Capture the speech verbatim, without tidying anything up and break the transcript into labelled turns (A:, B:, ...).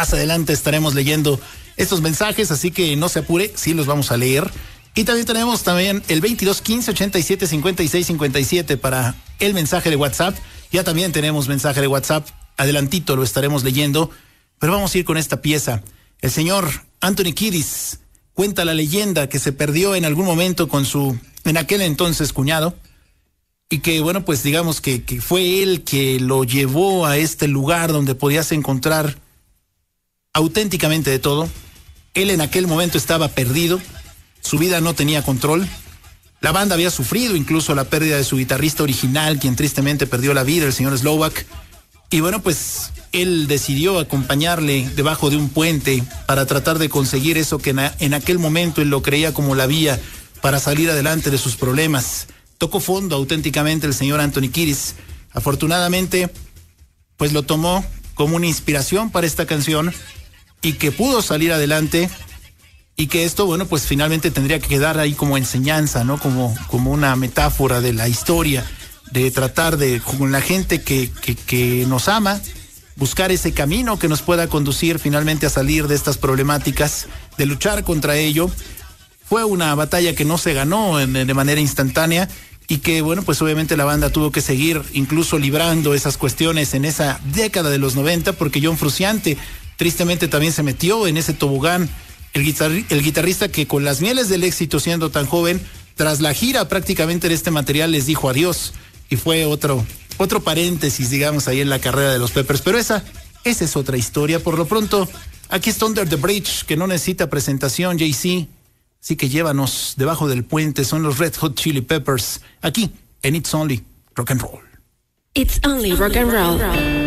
A: Más adelante estaremos leyendo estos mensajes, así que no se apure, sí los vamos a leer. Y también tenemos también el veintidós quince ochenta y siete cincuenta y seis cincuenta y siete para el mensaje de WhatsApp. Ya también tenemos mensaje de WhatsApp, adelantito lo estaremos leyendo, pero vamos a ir con esta pieza. El señor Anthony Kiedis cuenta la leyenda que se perdió en algún momento con su, en aquel entonces, cuñado, y que, bueno, pues digamos que, que fue él que lo llevó a este lugar donde podías encontrar auténticamente de todo. Él en aquel momento estaba perdido, su vida no tenía control. La banda había sufrido incluso la pérdida de su guitarrista original, quien tristemente perdió la vida, el señor Slovak. Y bueno, pues él decidió acompañarle debajo de un puente para tratar de conseguir eso que en aquel momento él lo creía como la vía para salir adelante de sus problemas. Tocó fondo auténticamente el señor Anthony Kiedis. Afortunadamente, pues lo tomó como una inspiración para esta canción y que pudo salir adelante. Y que esto, bueno, pues finalmente tendría que quedar ahí como enseñanza, ¿no? Como, como una metáfora de la historia, de tratar de, con la gente que, que, que nos ama, buscar ese camino que nos pueda conducir finalmente a salir de estas problemáticas, de luchar contra ello. Fue una batalla que no se ganó en, de manera instantánea y que, bueno, pues obviamente la banda tuvo que seguir incluso librando esas cuestiones en esa década de los noventa, porque John Frusciante tristemente también se metió en ese tobogán. El, guitarri- el guitarrista que con las mieles del éxito siendo tan joven, tras la gira prácticamente de este material les dijo adiós y fue otro, otro paréntesis, digamos, ahí en la carrera de los Peppers, pero esa, esa es otra historia. Por lo pronto, aquí está Under the Bridge, que no necesita presentación, Jay-Z, así que llévanos debajo del puente, son los Red Hot Chili Peppers, aquí en It's Only Rock and Roll.
B: It's Only Rock and Roll.